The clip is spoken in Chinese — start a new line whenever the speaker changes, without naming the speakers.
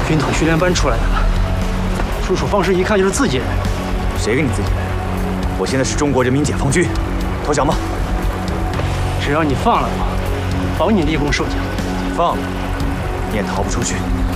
军统训练班出来的，出处方式一看就是自己人。
谁跟你自己人？我现在是中国人民解放军，投降吧。
只要你放了我，保你立功受奖。
放了，你也逃不出去。